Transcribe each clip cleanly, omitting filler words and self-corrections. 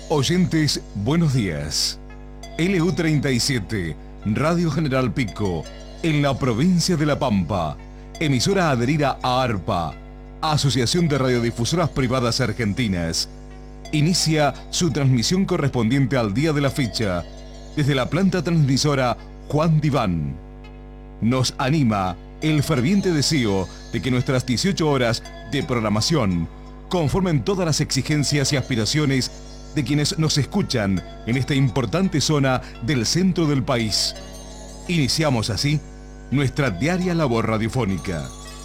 Oyentes, buenos días. LU37, Radio General Pico, en la provincia de La Pampa. Emisora adherida a ARPA, Asociación de Radiodifusoras Privadas Argentinas. Inicia su transmisión correspondiente al día de la fecha, desde la planta transmisora Juan Diván. Nos anima el ferviente deseo de que nuestras 18 horas de programación conformen todas las exigencias y aspiraciones de quienes nos escuchan en esta importante zona del centro del país. Iniciamos así nuestra diaria labor radiofónica.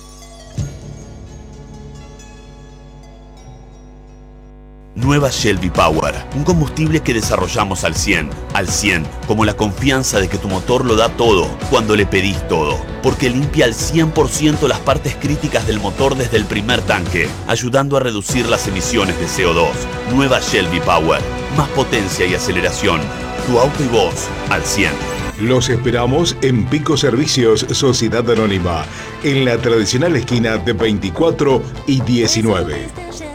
Nueva Shell V-Power, un combustible que desarrollamos al 100, como la confianza de que tu motor lo da todo cuando le pedís todo, porque limpia al 100% las partes críticas del motor desde el primer tanque, ayudando a reducir las emisiones de CO2. Nueva Shell V-Power, más potencia y aceleración, tu auto y vos al 100. Los esperamos en Pico Servicios Sociedad Anónima, en la tradicional esquina de 24 y 19.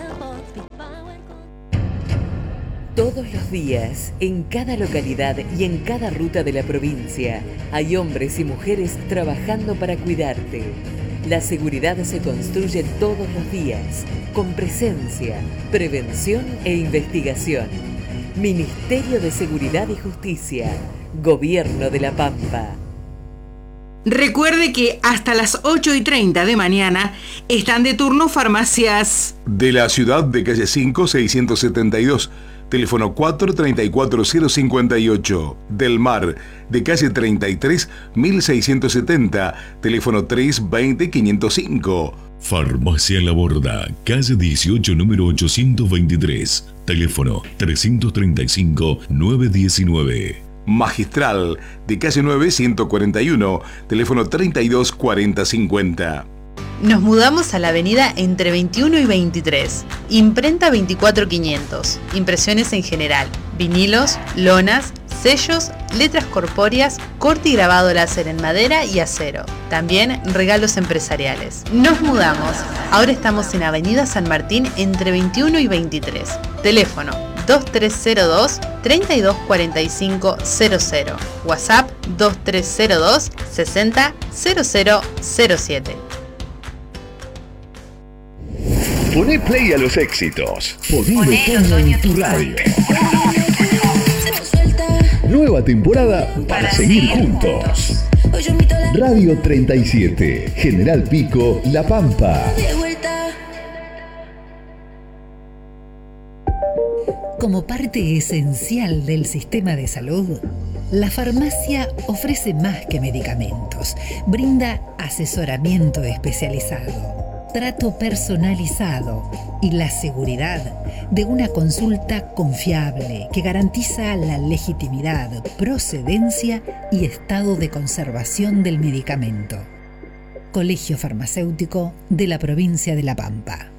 Todos los días, en cada localidad y en cada ruta de la provincia, hay hombres y mujeres trabajando para cuidarte. La seguridad se construye todos los días, con presencia, prevención e investigación. Ministerio de Seguridad y Justicia, Gobierno de La Pampa. Recuerde que hasta las 8:30 de mañana están de turno farmacias de la ciudad de calle 5, 672. Teléfono 434-058. Del Mar, de calle 33, 1670. Teléfono 320-505. Farmacia La Borda, calle 18, número 823. Teléfono 335-919. Magistral, de calle 9, 141. Teléfono 324050. Nos mudamos a la avenida entre 21 y 23. Imprenta 24500. Impresiones en general. Vinilos, lonas, sellos, letras corpóreas, corte y grabado láser en madera y acero. También regalos empresariales. Nos mudamos. Ahora estamos en Avenida San Martín entre 21 y 23. Teléfono 2302 324500. WhatsApp 2302 60 0007. Poné play a los éxitos. Ponele tono en tu radio. Nueva temporada para seguir juntos. Radio 37, General Pico, La Pampa. Como parte esencial del sistema de salud, la farmacia ofrece más que medicamentos. Brinda asesoramiento especializado, trato personalizado y la seguridad de una consulta confiable que garantiza la legitimidad, procedencia y estado de conservación del medicamento. Colegio Farmacéutico de la provincia de La Pampa.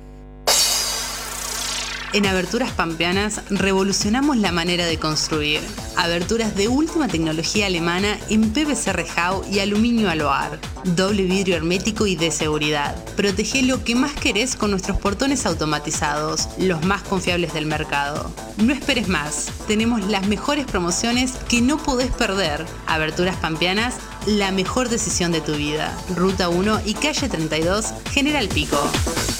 En Aberturas Pampeanas revolucionamos la manera de construir. Aberturas de última tecnología alemana en PVC rejao y aluminio aloar. Doble vidrio hermético y de seguridad. Protege lo que más querés con nuestros portones automatizados, los más confiables del mercado. No esperes más. Tenemos las mejores promociones que no podés perder. Aberturas Pampeanas, la mejor decisión de tu vida. Ruta 1 y calle 32, General Pico.